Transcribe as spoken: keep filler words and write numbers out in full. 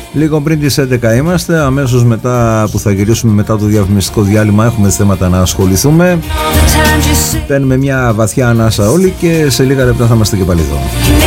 Λίγο πριν τις έντεκα είμαστε, αμέσως μετά που θα γυρίσουμε μετά το διαφημιστικό διάλειμμα έχουμε θέματα να ασχοληθούμε. Παίρνουμε μια βαθιά ανάσα όλοι και σε λίγα λεπτά θα είμαστε και πάλι εδώ.